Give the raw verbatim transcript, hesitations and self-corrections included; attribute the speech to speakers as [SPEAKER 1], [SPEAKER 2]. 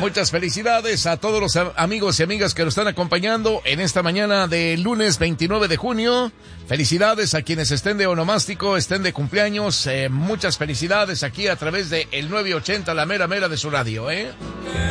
[SPEAKER 1] Muchas felicidades a todos los amigos y amigas que nos están acompañando en esta mañana de lunes veintinueve de junio. Felicidades a quienes estén de onomástico, estén de cumpleaños. Eh, muchas felicidades aquí a través de el nueve ochenta, la mera mera de su radio, ¿eh?